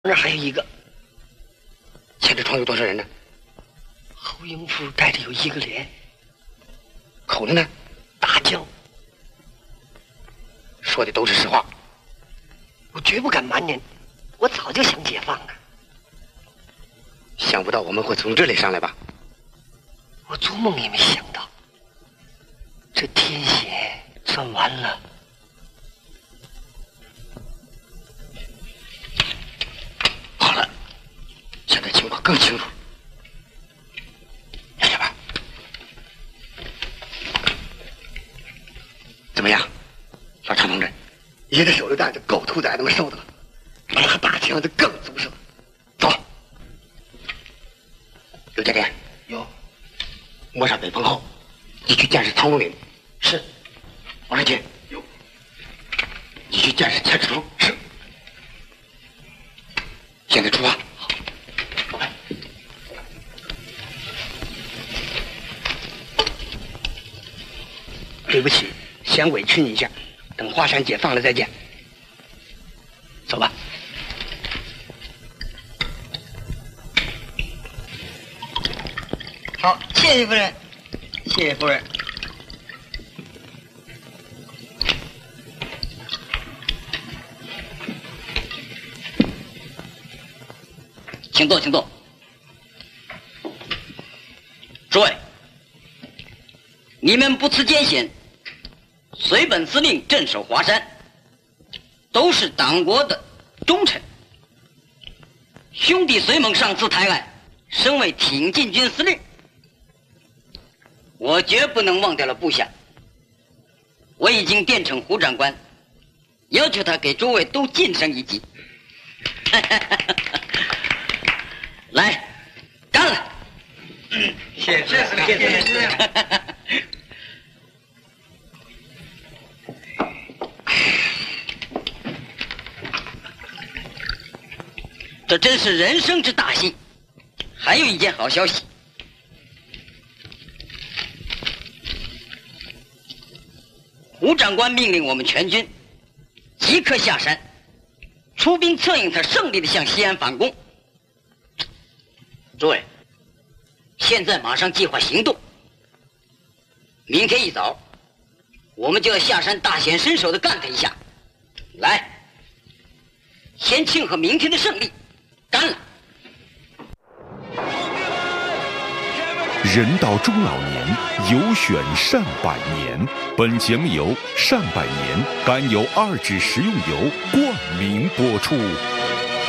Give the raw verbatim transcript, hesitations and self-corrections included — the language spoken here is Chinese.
那还有一个。 前这床有多少人呢？ 侯英夫带着有一个连。 口子呢？ 大叫。 说的都是实话。 我绝不敢瞒您，我早就想解放了。 想不到我们会从这里上来吧？ 我做梦也没想到，这天险算完了。 好了，现在情况更清楚。看见吧？怎么样，老常同志？ 一个手榴弹就狗兔崽子们受的了，完了还大枪就更足手了。走。 刘家店有。 摸上北棚后，你去监视唐龙岭。 是。 王世杰有。你去监视钱志忠。 是。 现在出发。 好。 对不起，先委屈你一下，等华山解放了再见。走吧。 好，谢谢夫人，谢谢夫人。 请坐，请坐。诸位，你们不辞艰险，随本司令镇守华山，都是党国的忠臣。兄弟随猛上次台来，升为挺进军司令，我绝不能忘掉了部下。我已经电呈胡长官，要求他给诸位都晋升一级。来，干了！ 嗯，谢谢司令，谢谢司令。 这真是人生之大幸。还有一件好消息，胡长官命令我们全军即刻下山，出兵策应他胜利的向西安反攻。诸位，现在马上计划行动。明天一早，我们就要下山大显身手的干他一下。来，先庆贺明天的胜利，干了！ 人到中老年，有选善百年。本节目由善百年甘油二酯食用油冠名播出。